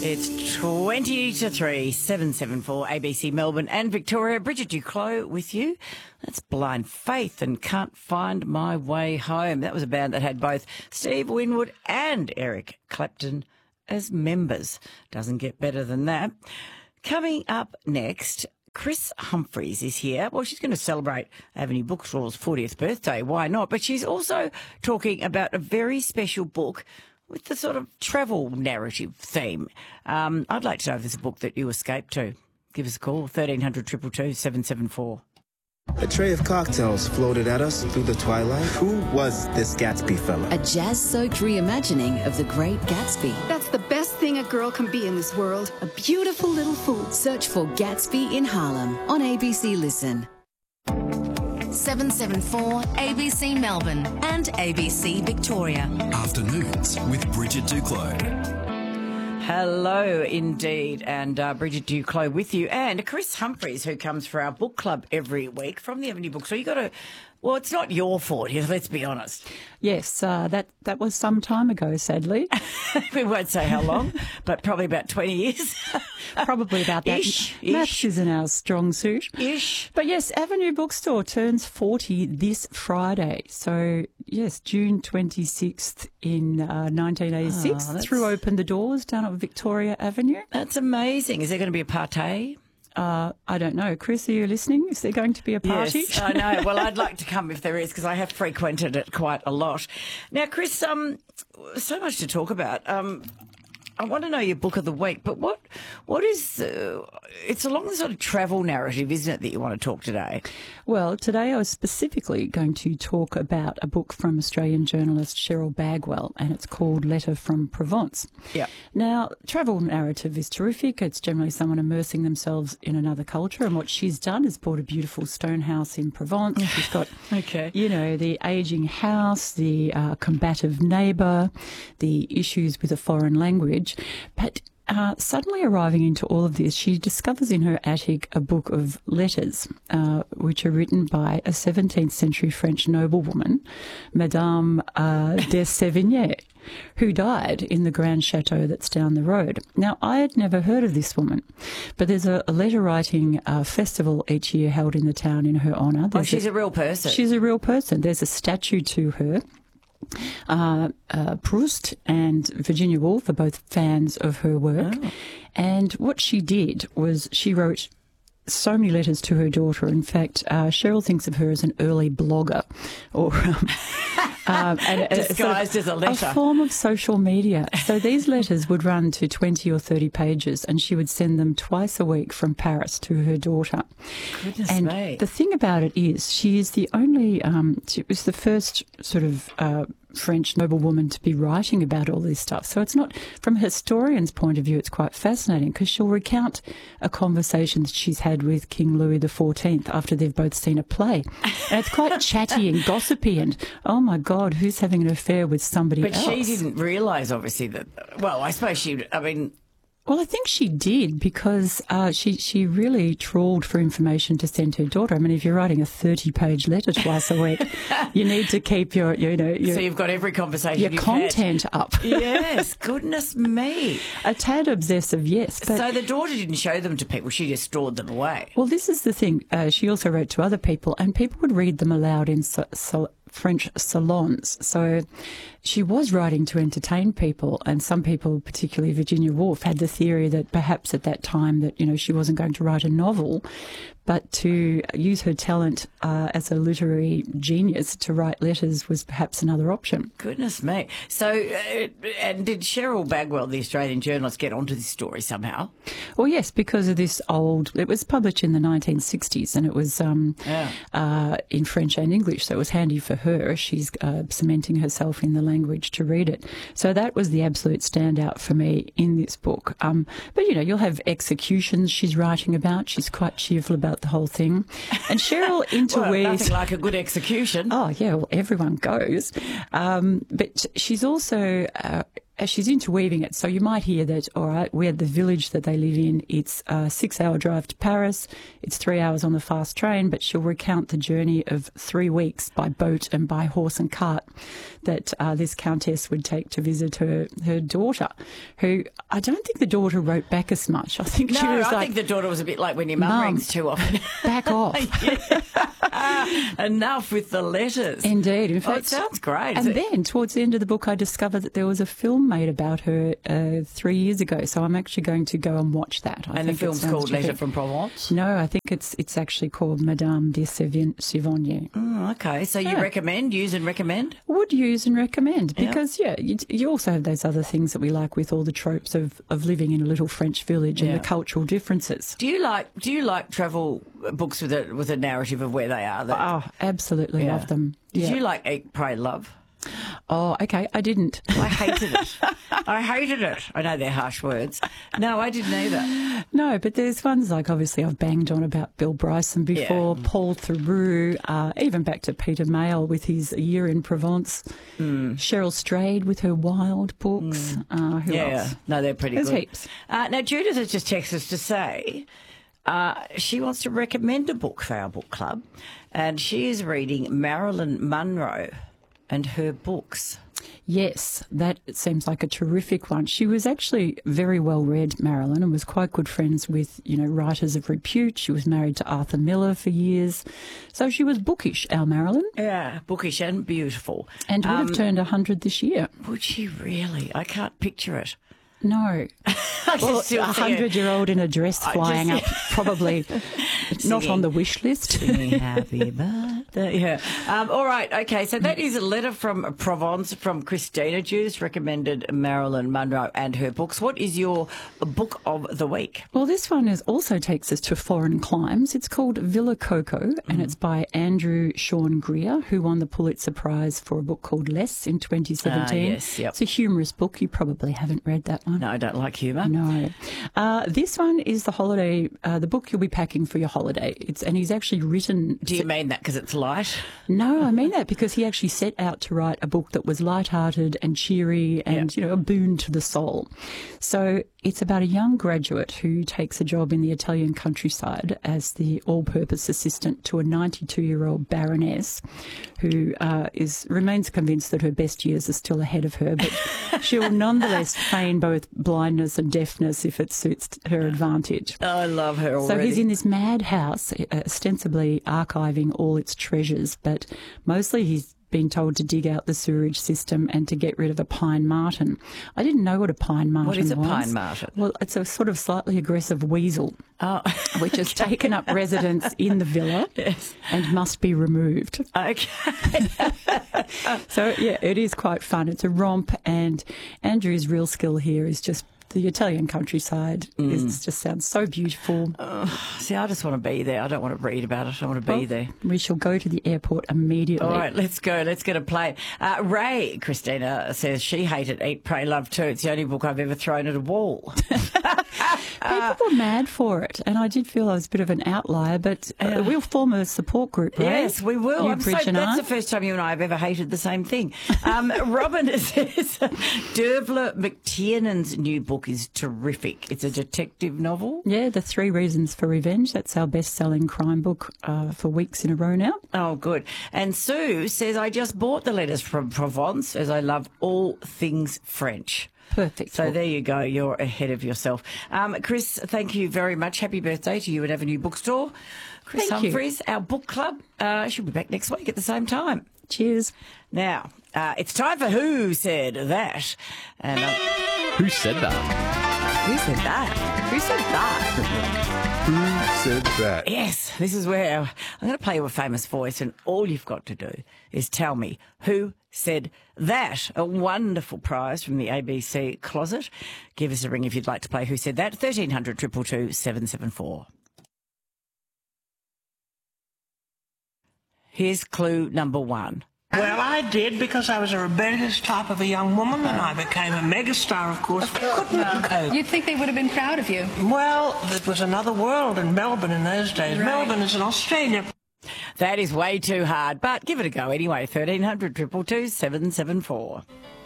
It's 20 to 3, 774 ABC Melbourne and Victoria. Bridget Duclos with you. That's Blind Faith and Can't Find My Way Home. That was a band that had both Steve Winwood and Eric Clapton as members. Doesn't get better than that. Coming up next, Kris Humphries is here. Well, she's going to celebrate Avenue Bookstore's 40th birthday. Why not? But she's also talking about a very special book with the sort of travel narrative theme. I'd like to know if there's a book that you escaped to. Give us a call, 1300 222 774. A tray of cocktails floated at us through the twilight. Who was this Gatsby fella? A jazz-soaked reimagining of The Great Gatsby. That's the best thing a girl can be in this world. A beautiful little fool. Search for Gatsby in Harlem on ABC Listen. 774 ABC Melbourne and ABC Victoria. Afternoons with Bridget Duclos. Hello, indeed, and Bridget Duclos with you, and Kris Humphries, who comes for our book club every week from the Avenue Book. So you got to, well, it's not your fault, let's be honest. Yes, that was some time ago, sadly. We won't say how long, but probably about 20 years. Probably about that. Ish. Maths isn't our strong suit. Ish. But yes, Avenue Bookstore turns 40 this Friday. So, yes, June 26th in 1986. Threw open the doors down at Victoria Avenue. That's amazing. Is there going to be a party? I don't know. Kris, are you listening? Is there going to be a party? Yes, I know. Well, I'd like to come if there is, because I have frequented it quite a lot. Now, Kris, so much to talk about. I want to know your book of the week, but what is it's along the sort of travel narrative, isn't it, that you want to talk today? Well, today I was specifically going to talk about a book from Australian journalist Cheryl Bagwell, and it's called Letter from Provence. Yeah. Now, travel narrative is terrific. It's generally someone immersing themselves in another culture, and what she's done is bought a beautiful stone house in Provence. She's got, you know, the ageing house, the combative neighbour, the issues with a foreign language. But suddenly arriving into all of this, she discovers in her attic a book of letters, which are written by a 17th century French noblewoman, Madame de Sévigné, who died in the Grand Chateau that's down the road. Now, I had never heard of this woman, but there's a letter-writing festival each year held in the town in her honour. Oh, she's a real person. She's a real person. There's a statue to her. Proust and Virginia Woolf are both fans of her work. Oh. And what she did was she wrote so many letters to her daughter. In fact, Cheryl thinks of her as an early blogger, or disguised as a letter. A form of social media. So these letters would run to 20 or 30 pages, and she would send them twice a week from Paris to her daughter. Goodness and me. The thing about it is she is the only, she was the first sort of French noblewoman to be writing about all this stuff. So it's not, from a historian's point of view, it's quite fascinating because she'll recount a conversation that she's had with King Louis XIV after they've both seen a play. And it's quite chatty and gossipy and, oh my God, who's having an affair with somebody else? But she didn't realise, obviously, that, well, I suppose she, I mean... Well, I think she did because she really trawled for information to send her daughter. I mean, if you're writing a 30-page letter twice a week, you need to keep your so you've got every conversation your content up. Yes, goodness me. A tad obsessive, yes. But so the daughter didn't show them to people; she just stored them away. Well, this is the thing. She also wrote to other people, and people would read them aloud in French salons. So she was writing to entertain people, and some people, particularly Virginia Woolf, had the theory that perhaps at that time that, you know, she wasn't going to write a novel, but to use her talent as a literary genius to write letters was perhaps another option. Goodness me. So, and did Cheryl Bagwell, the Australian journalist, get onto this story somehow? Well, yes, because of this it was published in the 1960s, and it was in French and English, so it was handy for her. She's cementing herself in the language to read it. So that was the absolute standout for me in this book. But, you know, you'll have executions she's writing about. She's quite cheerful about the whole thing. And Cheryl interweaves... Well, nothing like a good execution. Oh, yeah, well, everyone goes. But she's also she's interweaving it. So you might hear that, all right, we're the village that they live in. It's a 6-hour drive to Paris. It's 3 hours on the fast train, but she'll recount the journey of 3 weeks by boat and by horse and cart that this countess would take to visit her daughter, who I don't think the daughter wrote back as much. I think she was I think the daughter was a bit like when your mum rings too often. Back off. Enough with the letters. Indeed. In fact, it sounds great. And then towards the end of the book, I discovered that there was a film made about her 3 years ago. So I'm actually going to go and watch that. And the film's called Letter from Provence? No, I think it's actually called Madame de Sévigné. Oh, okay. So you use and recommend? Would use and recommend because, you also have those other things that we like with all the tropes of living in a little French village and the cultural differences. Do you like travel books with a narrative of where they are? Oh, absolutely love them. Did you like Eat, Pray, Love? Oh, okay. I didn't. I hated it. I know they're harsh words. No, I didn't either. No, but there's ones like, obviously, I've banged on about Bill Bryson before, Paul Theroux, even back to Peter Mayle with his A Year in Provence, Cheryl Strayed with her Wild books. Who else? No, they're pretty good. There's heaps. Now, Judith has just texted us to say she wants to recommend a book for our book club, and she is reading Marilyn Monroe and her books. Yes, that seems like a terrific one. She was actually very well read, Marilyn, and was quite good friends with, writers of repute. She was married to Arthur Miller for years. So she was bookish, our Marilyn. Yeah, bookish and beautiful. And would have turned 100 this year. Would she really? I can't picture it. No. Well, a 100-year-old in a dress flying up, probably not on the wish list. Happy birthday. Yeah. All right. Okay. So that is a letter from Provence from Christina. Judith recommended Marilyn Monroe and her books. What is your book of the week? Well, this one also takes us to foreign climes. It's called Villa Coco, and it's by Andrew Sean Greer, who won the Pulitzer Prize for a book called Less in 2017. Yes, yep. It's a humorous book. You probably haven't read that one. No, I don't like humour. No. This one is the book you'll be packing for your holiday. And he's actually written... Do you mean that because it's light? No, I mean that because he actually set out to write a book that was light-hearted and cheery and, a boon to the soul. So it's about a young graduate who takes a job in the Italian countryside as the all-purpose assistant to a 92-year-old baroness who remains convinced that her best years are still ahead of her, but she'll nonetheless feign both blindness and deafness if it suits her advantage. Oh, I love her already. So he's in this madhouse, ostensibly archiving all its treasures, but mostly he's been told to dig out the sewerage system and to get rid of a pine marten. I didn't know what a pine marten was. What is a pine marten? Well, it's a sort of slightly aggressive weasel, which has taken up residence in the villa and must be removed. Okay. So, it is quite fun. It's a romp, and Andrew's real skill here is just the Italian countryside. It just sounds so beautiful. See, I just want to be there. I don't want to read about it. I want to be there. We shall go to the airport immediately. All right, let's go. Let's get a plane. Ray, Christina, says she hated Eat, Pray, Love too. It's the only book I've ever thrown at a wall. People were mad for it, and I did feel I was a bit of an outlier, but we'll form a support group, right? Yes, we will. That's the first time you and I have ever hated the same thing. Robin says Dervla McTiernan's new book is terrific. It's a detective novel. Yeah, The 3 Reasons for Revenge. That's our best-selling crime book for weeks in a row now. Oh, good. And Sue says, I just bought the Letters from Provence as I love all things French. Perfect. So there you go. You're ahead of yourself. Chris, thank you very much. Happy birthday to you at Avenue Bookstore. Chris Humphreys, our book club. She'll be back next week at the same time. Cheers. Now, it's time for Who Said That? And Who said that? Who said that? Who said that? Who said that? Yes, this is where I'm going to play you a famous voice, and all you've got to do is tell me who said that. A wonderful prize from the ABC closet. Give us a ring if you'd like to play Who Said That. 1300 222 774. Here's clue number 1. Well, I did because I was a rebellious type of a young woman, and I became a megastar, of course. Couldn't cope. You'd think they would have been proud of you. Well, it was another world in Melbourne in those days. Right. Melbourne is in Australia. That is way too hard, but give it a go anyway. 1300 222 774.